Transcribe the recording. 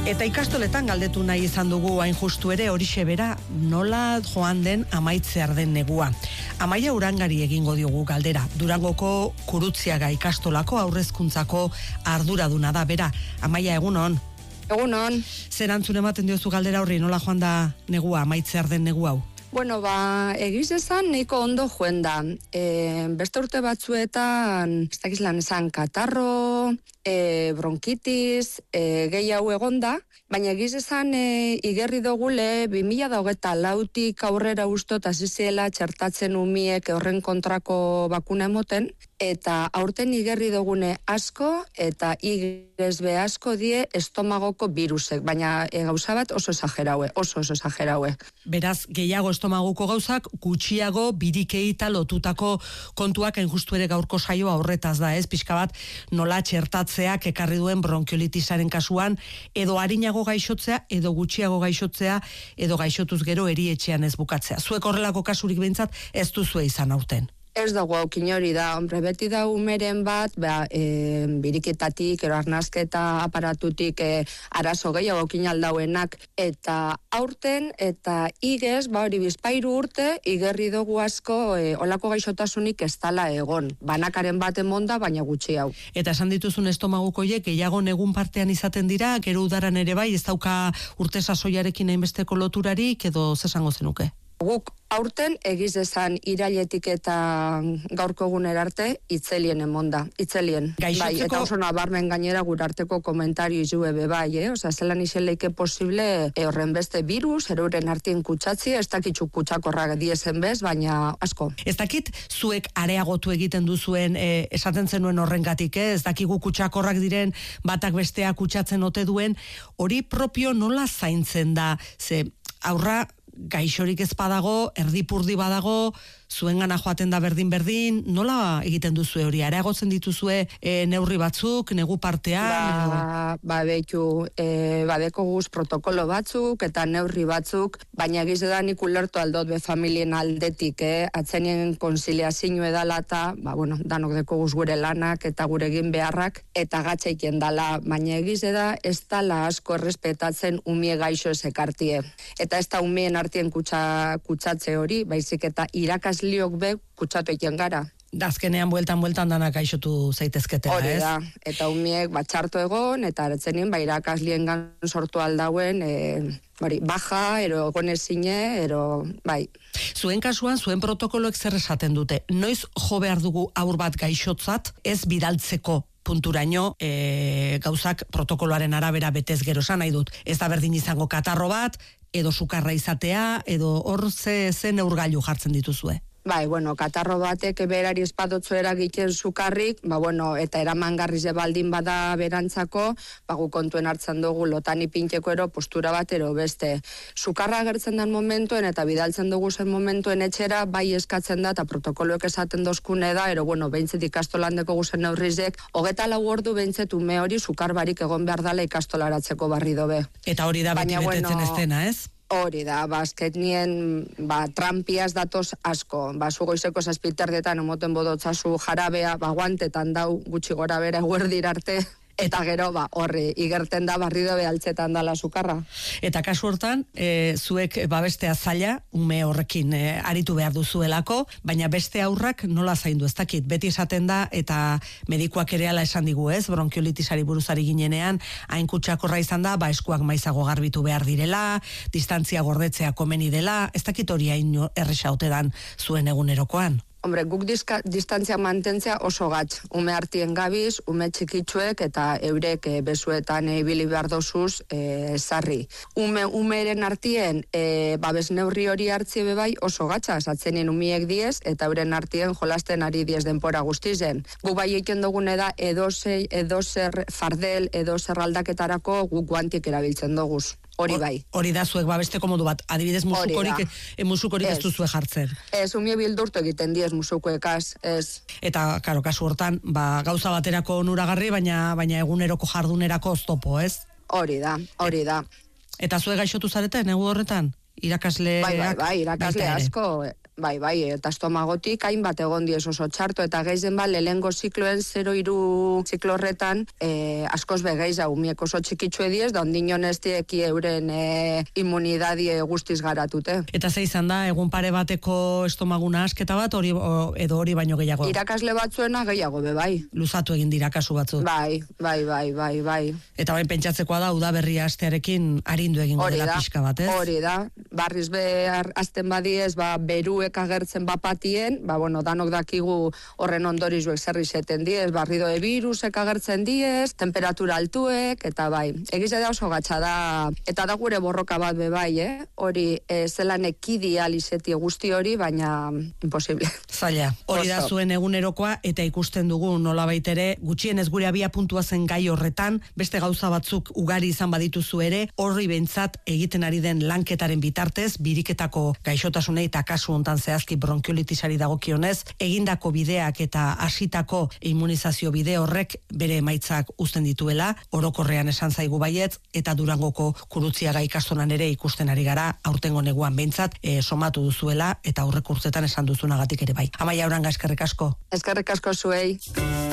Eta ikastoletan galdetu nahi izan dugu hain justu ere horixe bera nola joan den amaitzear den negua. Amaia Urangari egingo diogu galdera. Durangoko Kurutziaga ikastolako aurrezkuntzako arduraduna da bera. Amaia, egunon. Egunon. Zer antzun ematen diozu galdera horri, nola joan da negua, amaitzear den negu hau? Bueno, egiz esan nahiko ondo joen da. Beste urte batzuetan, ez dakiz lan esan, katarro, bronkitis, gehiago egonda, baina egiz esan igerri dugule 2024tik aurrera ustot hasiziela txertatzen umiek horren kontrako bakuna emoten, eta aurten igerri dugune asko eta igezbe asko die estomagoko virusek, baina gauza bat oso esageraue. Beraz, gehiago estomagoko gauzak, gutxiago birikeita lotutako kontuak justu ere gaurko saioa horretaz da, ez? Pixka bat nola txertatzeak ekarri duen bronkiolitisaren kasuan, edo arinago gaixotzea, edo gutxiago gaixotzea, edo gaixotuz gero erietxean ez bukatzea. Zuek horrelako kasurik behintzat ez duzue izan aurten. Ez dago aukin hori da, beti da umeren bat, biriketatik, ero arnazketa aparatutik arazo gehiago aukin aldauenak, eta aurten, eta igez, hori bizpairu urte, igerri dugu asko olako gaixotasunik ez dala egon. Banakaren bat emonda, baina gutxi hau. Eta esan dituzun estomagukoiek, gehiago negun partean izaten dira, gero udaran ere bai, ez dauka urte sasoiarekin hainbesteko loturarik, edo zesango zenuke? Guk aurten egiz esan irailetik eta gaurko egunera arte itzelien emonda, itzelien. Gaixotzeko... Bai, eta oso nabarmen gainera gure arteko komentario izu ebe bai, Osea, zelan izeleike posible horren beste virus, eroren artien kutsatzi, ez dakitzu kutsakorrak diezen bez, baina asko. Ez dakit zuek areagotu egiten duzuen esaten zenuen horrengatik, ez dakigu kutsakorrak diren, batak bestea kutsatzen ote duen, hori propio nola zaintzen da, ze aurra gaixorik ez badago, erdipurdi badago, zuengana joaten da berdin, nola egiten duzue hori? Areagotzen dituzue neurri batzuk, negu partean? Badeko guz protokolo batzuk eta neurri batzuk, baina egiz edan ikulertu aldot be familien aldetik, atzenien konsiliazio edala eta, danok deko guz gure lanak eta gure egin beharrak, eta gatxeiken dala, baina egiz eda ez dala asko errespetatzen umie gaixo ez ekartie. Eta ez da umien artien kutsatze hori, baizik eta irakasliok be kutsatu egin gara. Azkenean bueltan danak gaixotu zaitezketela, ez? Hori da, eta umiek txarto egon, eta aretzenien irakaslien gan sortu aldauen, baja, ero egonezine, bai. Zuen kasuan, zuen protokoloek zer esaten dute? Noiz jo behar dugu aur bat gaixotzat, ez bidaltzeko punturaino gauzak protokoloaren arabera betez gero esan nahi dut. Ez da berdin izango katarro bat, edo sukarra izatea, edo hor ze neurgailu jartzen dituzue? Bai, katarro batek berari espadotzu eragiten sukarrik, eta eramangarriz baldin bada berantzako, gu kontuen hartzen dugu lotani pinteko ero postura bat ero beste. Sukarra agertzen den momentuen eta bidaltzen dugu zen momentuen etxera, bai eskatzen da eta protokoloek esaten dozkune da, behintzet ikastolandeko guzen neurrizek, 24 ordu behintzet ume hori sukar barik egon behar dala ikastolaratzeko barri dobe. Eta hori da beti betetzen ez dena, ez? Hori da, azkenien trampiaz datoz asko. Zu goizeko 7:00 emoten bodotzazu jarabea, guantetan dau gutxi gora bera eguerdir arte, eta gero horri igerten da barri dobe altzetan dala sukarra. Eta kasu hortan, zuek babestea zaila, ume horrekin aritu behar duzuelako, baina beste aurrak nola zaindu, ez dakit, beti esaten da, eta medikuak ere ala esan digu, ez, bronkiolitisari buruzari ginenean, hain kutsakorra izan da, eskuak maizago garbitu behar direla, distantzia gordetzea komeni dela, ez dakit hori hain erresa ote dan zuen egunerokoan. Guk distantzia mantentzea oso gatz. Ume hartien gabiz, ume txikitsuek eta eurek bezuetan ibili behar dozuz sarri. Umeren hartien babes neurri hori hartzie bebai oso gatza, atzenien umiek diez eta euren hartien jolasten ari diez denpora guztizen. Guk bai egiten dugune da edozer fardel, edozer aldaketarako guk guantik erabiltzen duguz. Hori bai. Hori da zuek babesteko modu bat, adibidez musukorik ez duzue jartzen. Ez, umie bildurtu egiten diez musukoekaz, ez. Eta, kasu hortan, gauza baterako onuragarri, baina eguneroko jardunerako oztopo, ez? Hori da. Eta zuek gaixotu zarete, negu horretan? Irakasleak? Bai, irakasle asko, eta estomagotik hainbat egon diez oso txarto, eta gehien lehengo zikloen 0-3 ziklo horretan askoz begeiz umiek oso txikitxue diez, da ondinon ez dieki euren immunidadie guztiz garatute. Eta ze izan da, egun pare bateko estomaguna asketa bat, edo hori baino gehiago? Irakasle batzuena gehiago bai. Luzatu egin dira kasu batzu? Bai. Eta bain pentsatzekoa da, udaberria astearekin arindu egingo dela pixka bat, ez? Hori da, barriz behar azten badiez, beruek agertzen bapatien, danok dakigu horren ondorizuek zerri zeten diez, barrido virusek agertzen diez, temperatura altuek, eta egize da oso gatsa da, eta da gure borroka bat hori zelan ekidi alizeti guzti hori, baina imposible. Zaila, hori da zuen egunerokoa, eta ikusten dugu nolabait ere, gutxienez gure abia puntua zen gai horretan, beste gauza batzuk ugari izan badituzu ere, horri behintzat egiten ari den lanketaren bitartez, biriketako gaixotasunei eta kasu hontan zehazki bronkiolitisari dagokionez, egindako bideak eta hasitako immunizazio bide horrek bere emaitzak uzten dituela, orokorrean esan zaigu baietz, eta Durangoko Kurutziaga ikastolan ere ikusten ari gara, aurtengo neguan behintzat, somatu duzuela, eta aurreko urtetan esan duzunagatik ere bai. Amaia Uranga, eskerrik asko. Eskerrik asko zuei.